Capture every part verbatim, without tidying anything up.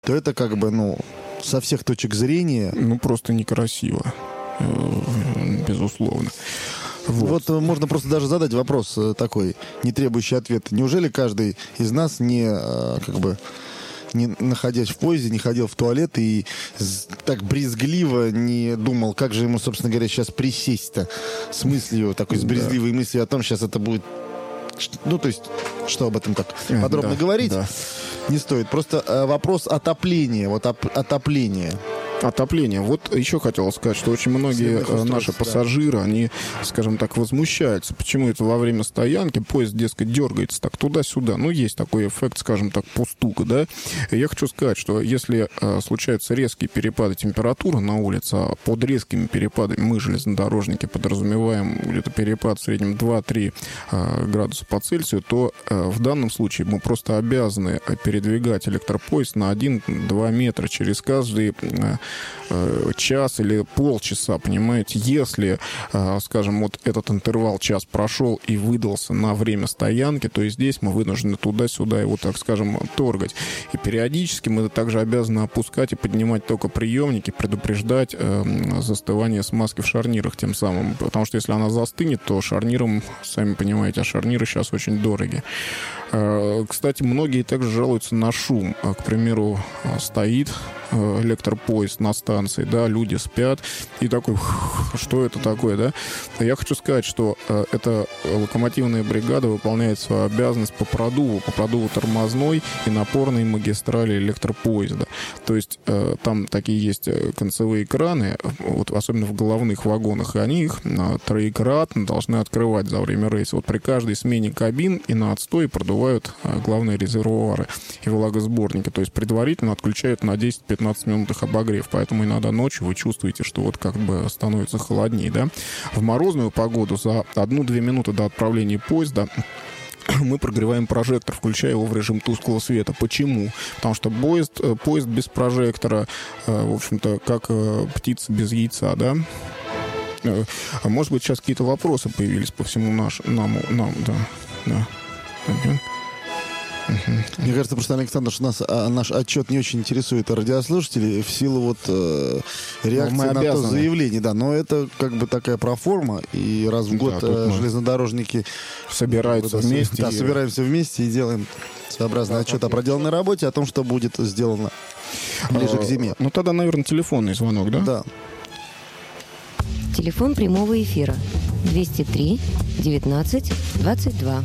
то это как бы, ну, со всех точек зрения... Ну, просто некрасиво, безусловно. Вот. вот можно просто даже задать вопрос такой, не требующий ответа. Неужели каждый из нас не, как бы, не находясь в поезде, не ходил в туалет и так брезгливо не думал, как же ему, собственно говоря, сейчас присесть-то с мыслью, такой с брезгливой да. мыслью о том, сейчас это будет... Ну, то есть, что об этом так подробно да, говорить да. не стоит. Просто э, вопрос отопления. Вот оп- отопление. Отопление. Вот еще хотел сказать, что очень многие наши пассажиры, да. они, скажем так, возмущаются. Почему это во время стоянки поезд, дескать, дергается так туда-сюда. Ну, есть такой эффект, скажем так, пустука, да. И я хочу сказать, что если э, случаются резкие перепады температуры на улице, а под резкими перепадами мы, железнодорожники, подразумеваем где-то перепад в среднем два-три э, градуса по Цельсию, то э, в данном случае мы просто обязаны передвигать электропоезд на один-два метра через каждый э, час или полчаса, понимаете, если, скажем, вот этот интервал час прошел и выдался на время стоянки, то и здесь мы вынуждены туда-сюда его, так скажем, торгать. И периодически мы также обязаны опускать и поднимать только приемники, предупреждать э, застывание смазки в шарнирах тем самым, потому что если она застынет, то шарнирам, сами понимаете, а шарниры сейчас очень дороги. Э, кстати, многие также жалуются на шум. К примеру, стоит электропоезд на станции, да, люди спят, и такой, что это такое, да? Я хочу сказать, что э, эта локомотивная бригада выполняет свою обязанность по продуву, по продуву тормозной и напорной магистрали электропоезда. То есть э, там такие есть концевые краны, вот, особенно в головных вагонах, и они их э, троекратно должны открывать за время рейса. Вот при каждой смене кабин и на отстой продувают э, главные резервуары и влагосборники. То есть предварительно отключают на десять-пятнадцать минут их обогрев, поэтому иногда ночью вы чувствуете, что вот как бы становится холоднее, да. В морозную погоду за одну-две минуты до отправления поезда мы прогреваем прожектор, включая его в режим тусклого света. Почему? Потому что поезд, поезд без прожектора, в общем-то, как птица без яйца, да. Может быть, сейчас какие-то вопросы появились по всему наш, нам, нам, да, да. Uh-huh. Мне кажется, просто, Александр, что нас а, наш отчет не очень интересует радиослушателей в силу вот э, реакции на то заявление. Да, но это как бы такая проформа, и раз в год да, э, железнодорожники собираются да, вместе. Да, и... собираемся вместе и делаем своеобразный да, отчет о проделанной работе, о том, что будет сделано ближе а, к зиме. Ну тогда, наверное, телефонный звонок, да? Да. Телефон прямого эфира двести три девятнадцать двадцать два.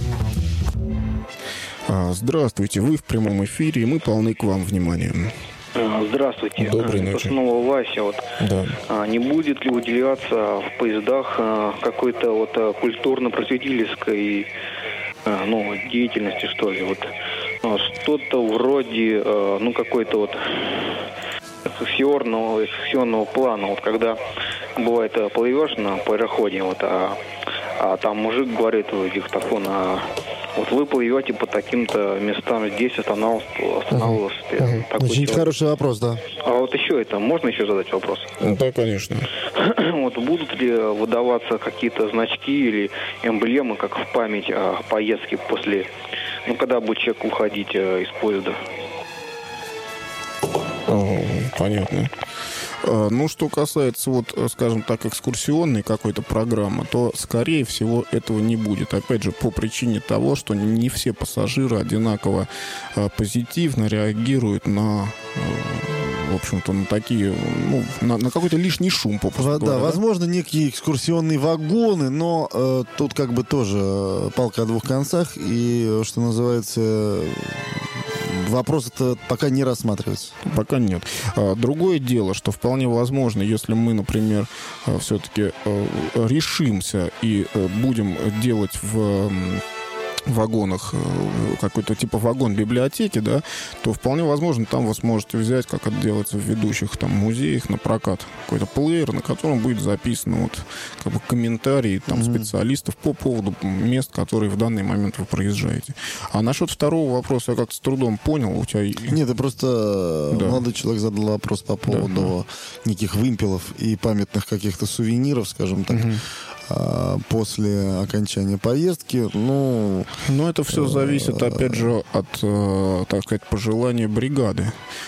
Здравствуйте, вы в прямом эфире, и мы полны к вам вниманием. Здравствуйте. Доброй ночи. Это снова Вася. Вот. Да. А, не будет ли выделяться в поездах а, какой-то вот а, культурно-просветительской а, ну, деятельности, что ли? Вот, а, что-то вроде, а, ну, какой-то вот экскурсионного, экскурсионного плана. Вот когда бывает плывешь на пароходе, вот, а, а там мужик говорит в диктофон, а вот вы плывете по таким-то местам, здесь останавливался. Uh-huh. Uh-huh. Очень человек. Хороший вопрос, да. А вот еще это, можно еще задать вопрос? Да, конечно. Вот будут ли выдаваться какие-то значки или эмблемы, как в память о поездке после, ну, когда будет человек уходить из поезда? О, понятно. Ну, что касается, вот, скажем так, экскурсионной какой-то программы, то, скорее всего, этого не будет. Опять же, по причине того, что не все пассажиры одинаково э, позитивно реагируют на, э, в общем-то, на такие, ну, на, на какой-то лишний шум, попросту да, говоря. Да, возможно, некие экскурсионные вагоны, но э, тут как бы тоже палка о двух концах, и, что называется... Вопрос это пока не рассматривается. Пока нет. Другое дело, что вполне возможно, если мы, например, все-таки решимся и будем делать в вагонах какой-то типа вагон библиотеки, да, то вполне возможно там вы сможете взять, как это делается в ведущих там музеях, на прокат какой-то плеер, на котором будет записано вот как бы комментарии там mm-hmm. специалистов по поводу мест, которые в данный момент вы проезжаете. А насчет второго вопроса я как-то с трудом понял. У тебя... Нет, это просто да. молодой человек задал вопрос по поводу да, да. неких вымпелов и памятных каких-то сувениров, скажем так. Mm-hmm. после окончания поездки. Ну, Но это все зависит, опять же, от, так сказать, пожелания бригады.